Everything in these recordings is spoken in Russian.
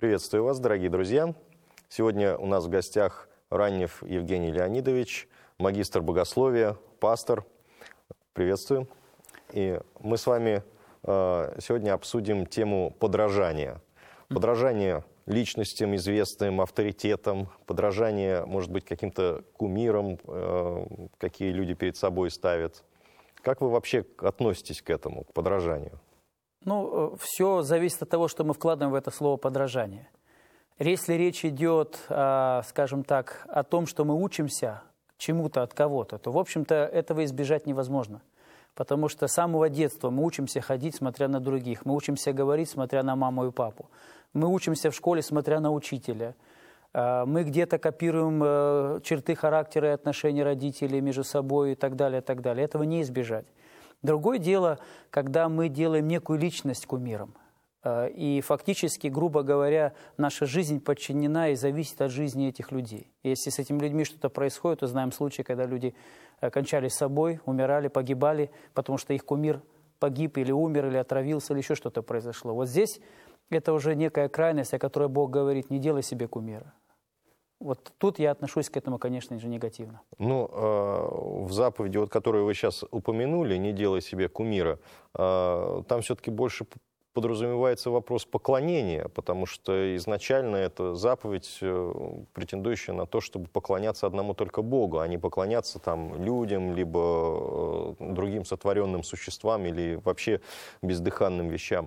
Приветствую вас, дорогие друзья. Сегодня у нас в гостях Раннев Евгений Леонидович, магистр богословия, пастор. Приветствую. И мы с вами сегодня обсудим тему подражания. Подражание личностям, известным, авторитетам, подражание, может быть, каким-то кумирам, какие люди перед собой ставят. Как вы вообще относитесь к этому, к подражанию? Ну, все зависит от того, что мы вкладываем в это слово «подражание». Если речь идет, скажем так, о том, что мы учимся чему-то от кого-то, то, в общем-то, этого избежать невозможно. Потому что с самого детства мы учимся ходить, смотря на других. Мы учимся говорить, смотря на маму и папу. Мы учимся в школе, смотря на учителя. Мы где-то копируем черты характера и отношений родителей между собой и так далее, и так далее. Этого не избежать. Другое дело, когда мы делаем некую личность кумиром. И фактически, грубо говоря, наша жизнь подчинена и зависит от жизни этих людей. Если с этими людьми что-то происходит, то знаем случаи, когда люди кончали с собой, умирали, погибали, потому что их кумир погиб или умер, или отравился, или еще что-то произошло. Вот здесь это уже некая крайность, о которой Бог говорит: не делай себе кумира. Вот тут я отношусь к этому, конечно же, негативно. Ну, в заповеди, вот, которую вы сейчас упомянули, «не делай себе кумира», там все-таки больше подразумевается вопрос поклонения, потому что изначально это заповедь, претендующая на то, чтобы поклоняться одному только Богу, а не поклоняться там людям, либо другим сотворенным существам или вообще бездыханным вещам.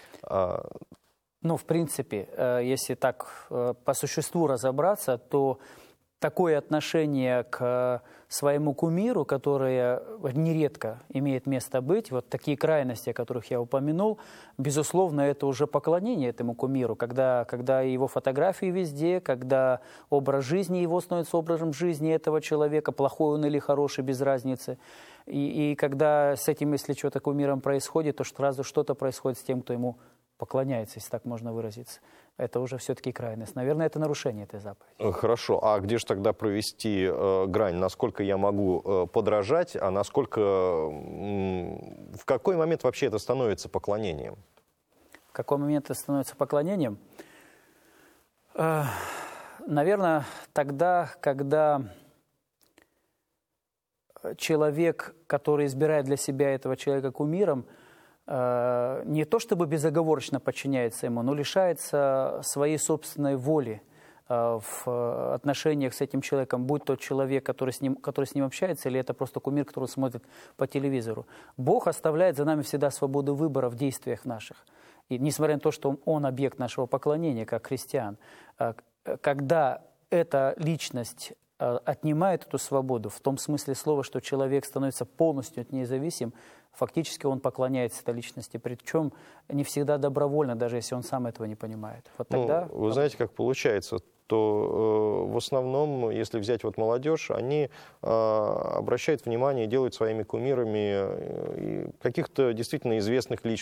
Ну, в принципе, если так по существу разобраться, то такое отношение к своему кумиру, которое нередко имеет место быть, вот такие крайности, о которых я упомянул, безусловно, это уже поклонение этому кумиру, когда его фотографии везде, когда образ жизни его становится образом жизни этого человека, плохой он или хороший, без разницы. И когда с этим, если что-то кумиром происходит, то сразу что-то происходит с тем, кто ему поклоняется, если так можно выразиться. Это уже все-таки крайность. Наверное, это нарушение этой заповеди. Хорошо. А где же тогда провести грань? Насколько я могу подражать, а насколько... В какой момент вообще это становится поклонением? В какой момент это становится поклонением? Наверное, тогда, когда человек, который избирает для себя этого человека кумиром, не то чтобы безоговорочно подчиняется ему, но лишается своей собственной воли в отношениях с этим человеком, будь тот человек, который с ним общается, или это просто кумир, который смотрит по телевизору. Бог оставляет за нами всегда свободу выбора в действиях наших. И несмотря на то, что Он объект нашего поклонения, как христиан, когда эта личность отнимает эту свободу, в том смысле слова, что человек становится полностью от нее зависим, фактически он поклоняется этой личности, причем не всегда добровольно, даже если он сам этого не понимает. Вот тогда... Вы знаете, как получается, то в основном, если взять вот молодежь, они обращают внимание и делают своими кумирами каких-то действительно известных личностей.